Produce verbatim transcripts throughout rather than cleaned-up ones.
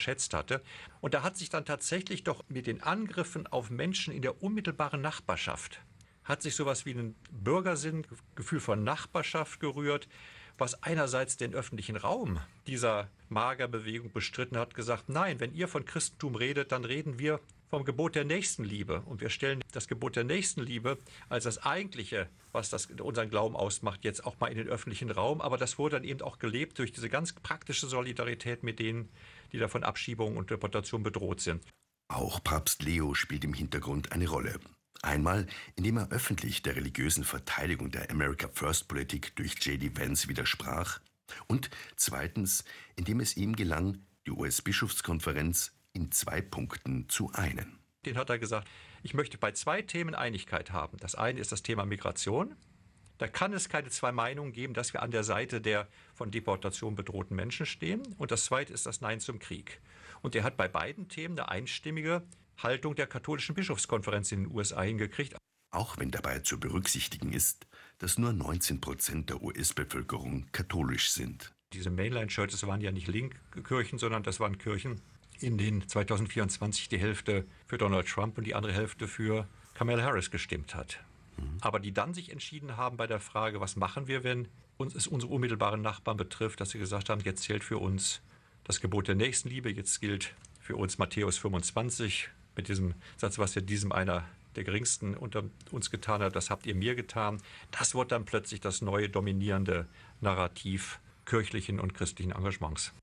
schätzt hatte. Und da hat sich dann tatsächlich doch mit den Angriffen auf Menschen in der unmittelbaren Nachbarschaft, hat sich sowas wie ein Bürgersinn, Gefühl von Nachbarschaft gerührt, was einerseits den öffentlichen Raum dieser Magerbewegung bestritten hat, gesagt, nein, wenn ihr von Christentum redet, dann reden wir vom Gebot der Nächstenliebe. Und wir stellen das Gebot der Nächstenliebe als das Eigentliche, was das, unseren Glauben ausmacht, jetzt auch mal in den öffentlichen Raum. Aber das wurde dann eben auch gelebt durch diese ganz praktische Solidarität mit denen, die da von Abschiebung und Deportation bedroht sind. Auch Papst Leo spielt im Hintergrund eine Rolle. Einmal, indem er öffentlich der religiösen Verteidigung der America First-Politik durch J D Vance widersprach. Und zweitens, indem es ihm gelang, die U S-Bischofskonferenz in zwei Punkten zu einen. Den hat er gesagt, ich möchte bei zwei Themen Einigkeit haben. Das eine ist das Thema Migration. Da kann es keine zwei Meinungen geben, dass wir an der Seite der von Deportation bedrohten Menschen stehen. Und das zweite ist das Nein zum Krieg. Und er hat bei beiden Themen eine einstimmige Haltung der katholischen Bischofskonferenz in den U S A hingekriegt. Auch wenn dabei zu berücksichtigen ist, dass nur neunzehn Prozent der U S-Bevölkerung katholisch sind. Diese Mainline-Churches waren ja nicht Linkkirchen, sondern das waren Kirchen, in denen zweitausendvierundzwanzig die Hälfte für Donald Trump und die andere Hälfte für Kamala Harris gestimmt hat. Mhm. Aber die dann sich entschieden haben bei der Frage, was machen wir, wenn uns es unsere unmittelbaren Nachbarn betrifft, dass sie gesagt haben, jetzt zählt für uns das Gebot der Nächstenliebe, jetzt gilt für uns Matthäus fünfundzwanzig mit diesem Satz, was ja diesem einer der geringsten unter uns getan hat, das habt ihr mir getan. Das wird dann plötzlich das neue dominierende Narrativ kirchlichen und christlichen Engagements.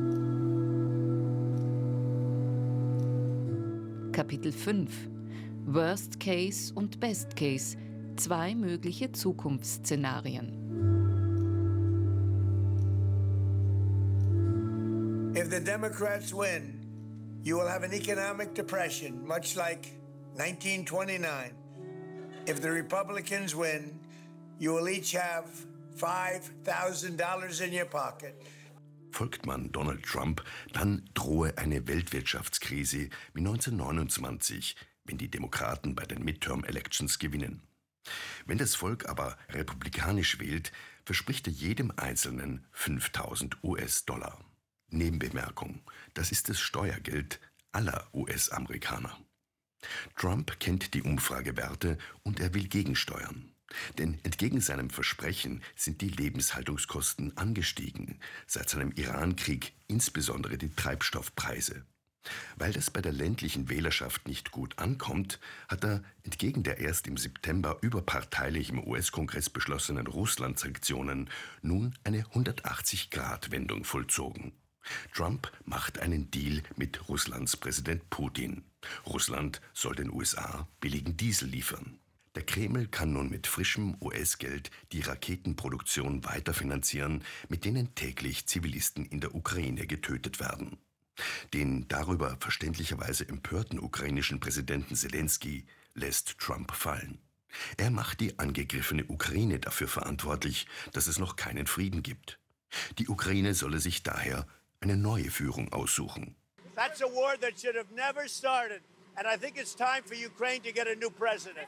Kapitel fünf. Worst Case und Best Case. Zwei mögliche Zukunftsszenarien. If the Democrats win, you will have an economic depression, much like nineteen twenty-nine. If the Republicans win, you will each have five thousand dollars in your pocket. Folgt man Donald Trump, dann drohe eine Weltwirtschaftskrise wie neunzehnhundertneunundzwanzig, wenn die Demokraten bei den Midterm-Elections gewinnen. Wenn das Volk aber republikanisch wählt, verspricht er jedem Einzelnen fünftausend US-Dollar. Nebenbemerkung, das ist das Steuergeld aller U S-Amerikaner. Trump kennt die Umfragewerte und er will gegensteuern. Denn entgegen seinem Versprechen sind die Lebenshaltungskosten angestiegen, seit seinem Irankrieg insbesondere die Treibstoffpreise. Weil das bei der ländlichen Wählerschaft nicht gut ankommt, hat er entgegen der erst im September überparteilich im U S-Kongress beschlossenen Russland-Sanktionen nun eine hundertachtzig-Grad-Wendung vollzogen. Trump macht einen Deal mit Russlands Präsident Putin. Russland soll den U S A billigen Diesel liefern. Der Kreml kann nun mit frischem U S-Geld die Raketenproduktion weiterfinanzieren, mit denen täglich Zivilisten in der Ukraine getötet werden. Den darüber verständlicherweise empörten ukrainischen Präsidenten Selensky lässt Trump fallen. Er macht die angegriffene Ukraine dafür verantwortlich, dass es noch keinen Frieden gibt. Die Ukraine solle sich daher eine neue Führung aussuchen. That's a war that should have never started. And I think it's time for Ukraine to get a new president.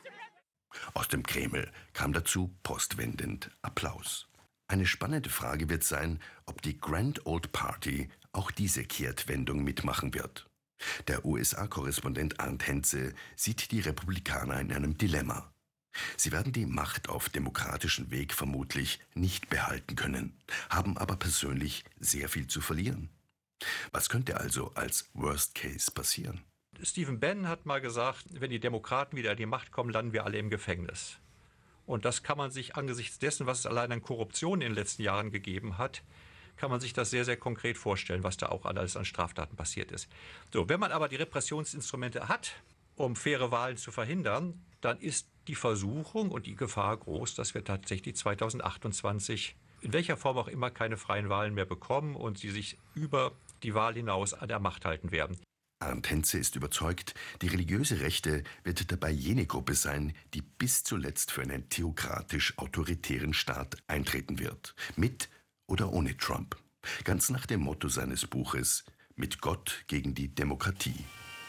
Aus dem Kreml kam dazu postwendend Applaus. Eine spannende Frage wird sein, ob die Grand Old Party auch diese Kehrtwendung mitmachen wird. Der U S A-Korrespondent Arndt Henze sieht die Republikaner in einem Dilemma. Sie werden die Macht auf demokratischen Weg vermutlich nicht behalten können, haben aber persönlich sehr viel zu verlieren. Was könnte also als Worst Case passieren? Stephen Bannon hat mal gesagt, wenn die Demokraten wieder an die Macht kommen, landen wir alle im Gefängnis. Und das kann man sich angesichts dessen, was es allein an Korruption in den letzten Jahren gegeben hat, kann man sich das sehr, sehr konkret vorstellen, was da auch alles an Straftaten passiert ist. So, wenn man aber die Repressionsinstrumente hat, um faire Wahlen zu verhindern, dann ist die Versuchung und die Gefahr groß, dass wir tatsächlich zweitausendachtundzwanzig in welcher Form auch immer keine freien Wahlen mehr bekommen und sie sich über die Wahl hinaus an der Macht halten werden. Arndt Henze ist überzeugt, die religiöse Rechte wird dabei jene Gruppe sein, die bis zuletzt für einen theokratisch-autoritären Staat eintreten wird. Mit oder ohne Trump. Ganz nach dem Motto seines Buches »Mit Gott gegen die Demokratie«.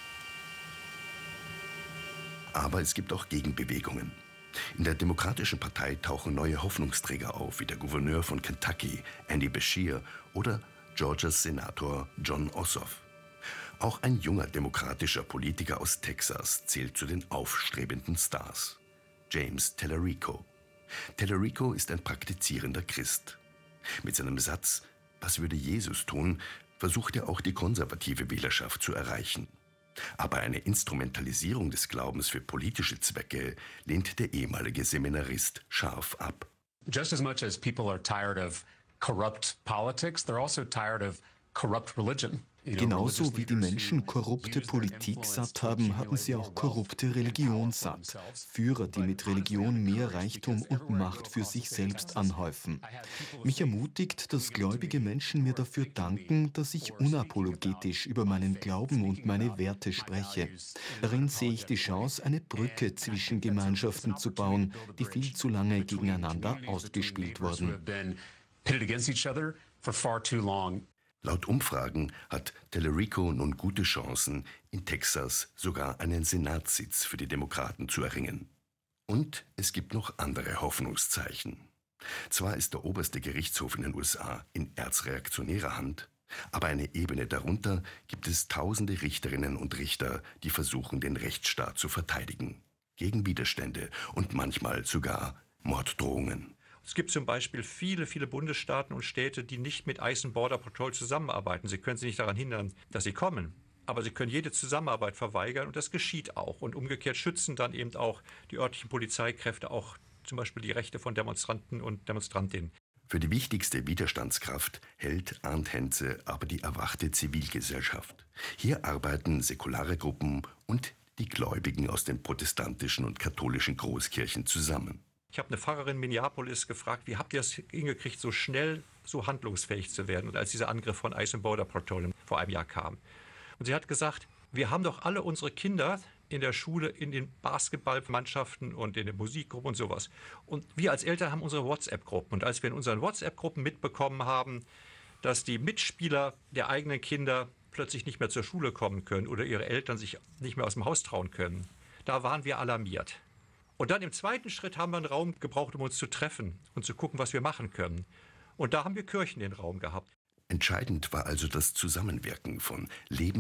Aber es gibt auch Gegenbewegungen. In der Demokratischen Partei tauchen neue Hoffnungsträger auf, wie der Gouverneur von Kentucky, Andy Beshear, oder Georgias Senator Jon Ossoff. Auch ein junger demokratischer Politiker aus Texas zählt zu den aufstrebenden Stars. James Tallarico. Tallarico ist ein praktizierender Christ. Mit seinem Satz „Was würde Jesus tun?" versucht er auch die konservative Wählerschaft zu erreichen. Aber eine Instrumentalisierung des Glaubens für politische Zwecke lehnt der ehemalige Seminarist scharf ab. Just as much as people are tired of corrupt politics, they're also tired of corrupt religion. Genauso wie die Menschen korrupte Politik satt haben, hatten sie auch korrupte Religion satt. Führer, die mit Religion mehr Reichtum und Macht für sich selbst anhäufen. Mich ermutigt, dass gläubige Menschen mir dafür danken, dass ich unapologetisch über meinen Glauben und meine Werte spreche. Darin sehe ich die Chance, eine Brücke zwischen Gemeinschaften zu bauen, die viel zu lange gegeneinander ausgespielt wurden. Laut Umfragen hat Tallarico nun gute Chancen, in Texas sogar einen Senatssitz für die Demokraten zu erringen. Und es gibt noch andere Hoffnungszeichen. Zwar ist der oberste Gerichtshof in den U S A in erzreaktionärer Hand, aber eine Ebene darunter gibt es tausende Richterinnen und Richter, die versuchen, den Rechtsstaat zu verteidigen. Gegen Widerstände und manchmal sogar Morddrohungen. Es gibt zum Beispiel viele, viele Bundesstaaten und Städte, die nicht mit I C E and Border Patrol zusammenarbeiten. Sie können sie nicht daran hindern, dass sie kommen. Aber sie können jede Zusammenarbeit verweigern und das geschieht auch. Und umgekehrt schützen dann eben auch die örtlichen Polizeikräfte auch zum Beispiel die Rechte von Demonstranten und Demonstrantinnen. Für die wichtigste Widerstandskraft hält Arndt Hentze aber die erwachte Zivilgesellschaft. Hier arbeiten säkulare Gruppen und die Gläubigen aus den protestantischen und katholischen Großkirchen zusammen. Ich habe eine Pfarrerin in Minneapolis gefragt, wie habt ihr es hingekriegt, so schnell so handlungsfähig zu werden? Und als dieser Angriff von I C E and Border Patrol vor einem Jahr kam. Und sie hat gesagt, wir haben doch alle unsere Kinder in der Schule, in den Basketballmannschaften und in den Musikgruppen und sowas. Und wir als Eltern haben unsere WhatsApp-Gruppen. Und als wir in unseren WhatsApp-Gruppen mitbekommen haben, dass die Mitspieler der eigenen Kinder plötzlich nicht mehr zur Schule kommen können oder ihre Eltern sich nicht mehr aus dem Haus trauen können, da waren wir alarmiert. Und dann im zweiten Schritt haben wir einen Raum gebraucht, um uns zu treffen und zu gucken, was wir machen können. Und da haben wir Kirchen den Raum gehabt. Entscheidend war also das Zusammenwirken von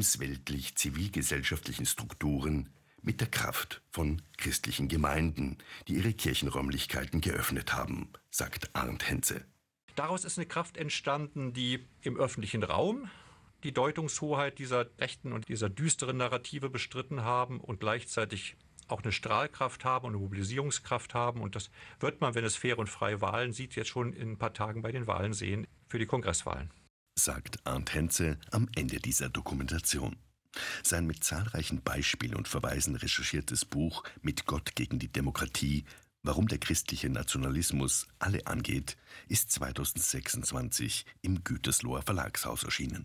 lebensweltlich-zivilgesellschaftlichen Strukturen mit der Kraft von christlichen Gemeinden, die ihre Kirchenräumlichkeiten geöffnet haben, sagt Arndt Hentze. Daraus ist eine Kraft entstanden, die im öffentlichen Raum die Deutungshoheit dieser rechten und dieser düsteren Narrative bestritten haben und gleichzeitig auch eine Strahlkraft haben und eine Mobilisierungskraft haben. Und das wird man, wenn es faire und freie Wahlen sieht, jetzt schon in ein paar Tagen bei den Wahlen sehen, für die Kongresswahlen. Sagt Arndt Hentze am Ende dieser Dokumentation. Sein mit zahlreichen Beispielen und Verweisen recherchiertes Buch »Mit Gott gegen die Demokratie – Warum der christliche Nationalismus alle angeht« ist zweitausendsechsundzwanzig im Gütersloher Verlagshaus erschienen.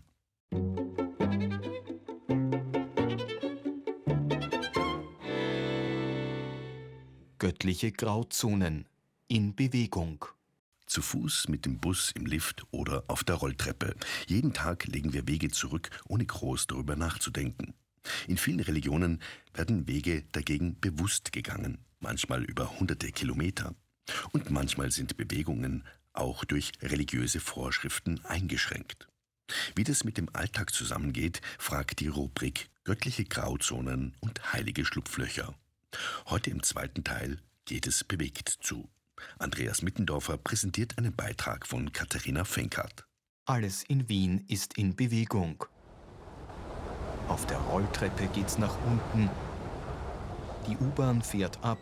Göttliche Grauzonen in Bewegung. Zu Fuß, mit dem Bus, im Lift oder auf der Rolltreppe. Jeden Tag legen wir Wege zurück, ohne groß darüber nachzudenken. In vielen Religionen werden Wege dagegen bewusst gegangen, manchmal über hunderte Kilometer. Und manchmal sind Bewegungen auch durch religiöse Vorschriften eingeschränkt. Wie das mit dem Alltag zusammengeht, fragt die Rubrik Göttliche Grauzonen und heilige Schlupflöcher. Heute im zweiten Teil geht es bewegt zu. Andreas Mittendorfer präsentiert einen Beitrag von Katharina Fenkart. Alles in Wien ist in Bewegung. Auf der Rolltreppe geht's nach unten. Die U-Bahn fährt ab.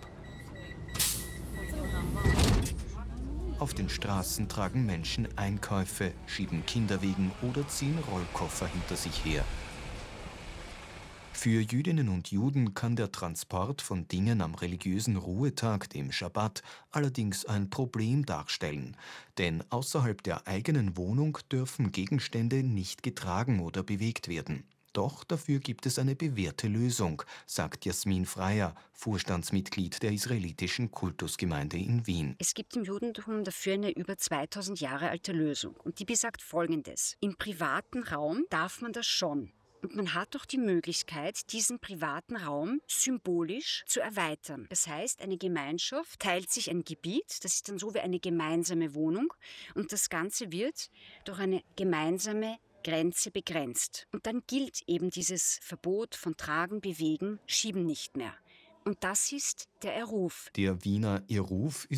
Auf den Straßen tragen Menschen Einkäufe, schieben Kinderwegen oder ziehen Rollkoffer hinter sich her. Für Jüdinnen und Juden kann der Transport von Dingen am religiösen Ruhetag, dem Schabbat, allerdings ein Problem darstellen. Denn außerhalb der eigenen Wohnung dürfen Gegenstände nicht getragen oder bewegt werden. Doch dafür gibt es eine bewährte Lösung, sagt Jasmin Freier, Vorstandsmitglied der israelitischen Kultusgemeinde in Wien. Es gibt im Judentum dafür eine über zweitausend Jahre alte Lösung. Und die besagt Folgendes: Im privaten Raum darf man das schon. Und man hat doch die Möglichkeit, diesen privaten Raum symbolisch zu erweitern. Das heißt, eine Gemeinschaft teilt sich ein Gebiet, das ist dann so wie eine gemeinsame Wohnung. Und das Ganze wird durch eine gemeinsame Grenze begrenzt. Und dann gilt eben dieses Verbot von Tragen, Bewegen, Schieben nicht mehr. Und das ist der Erruf. Der Wiener Erruf ist